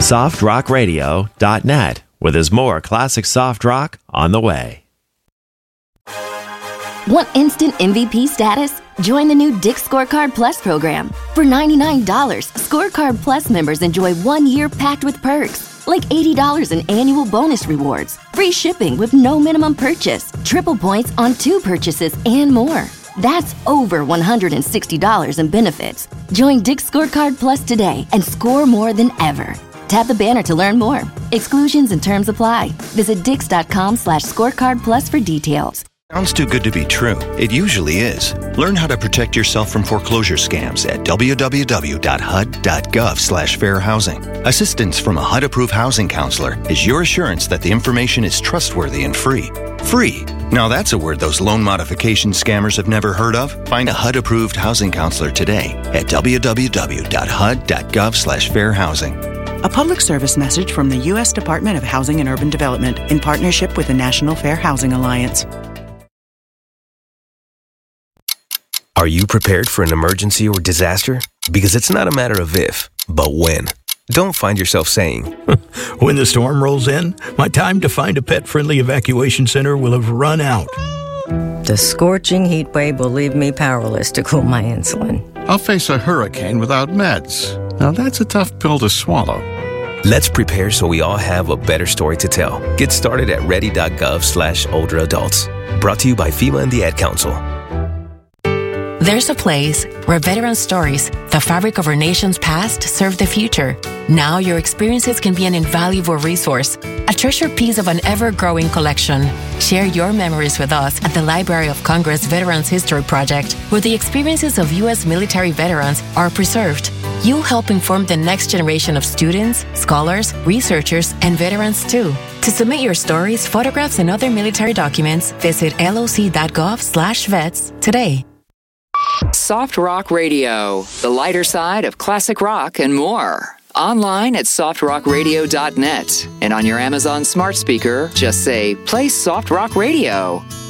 softrockradio.net, where there's more classic soft rock on the way. Want instant MVP status? Join the new Dick's Scorecard Plus program. For $99, Scorecard Plus members enjoy 1 year packed with perks, like $80 in annual bonus rewards, free shipping with no minimum purchase, triple points on 2 purchases, and more. That's over $160 in benefits. Join Dick's Scorecard Plus today and score more than ever. Tap the banner to learn more. Exclusions and terms apply. Visit dix.com/scorecard plus for details. Sounds too good to be true. It usually is. Learn how to protect yourself from foreclosure scams at www.hud.gov/fairhousing. Assistance from a HUD-approved housing counselor is your assurance that the information is trustworthy and free. Free. Now that's a word those loan modification scammers have never heard of. Find a HUD-approved housing counselor today at www.hud.gov/fairhousing. A public service message from the U.S. Department of Housing and Urban Development in partnership with the National Fair Housing Alliance. Are you prepared for an emergency or disaster? Because it's not a matter of if, but when. Don't find yourself saying, when the storm rolls in, my time to find a pet-friendly evacuation center will have run out. The scorching heat wave will leave me powerless to cool my insulin. I'll face a hurricane without meds. Now that's a tough pill to swallow. Let's prepare so we all have a better story to tell. Get started at ready.gov/older adults. Brought to you by FEMA and the Ad Council. There's a place where veteran stories, the fabric of our nation's past, serve the future. Now your experiences can be an invaluable resource, a treasured piece of an ever-growing collection. Share your memories with us at the Library of Congress Veterans History Project, where the experiences of U.S. military veterans are preserved. You'll help inform the next generation of students, scholars, researchers, and veterans too. To submit your stories, photographs, and other military documents, visit loc.gov/vets today. Soft Rock Radio, the lighter side of classic rock and more. Online at softrockradio.net. And on your Amazon smart speaker, just say, play Soft Rock Radio.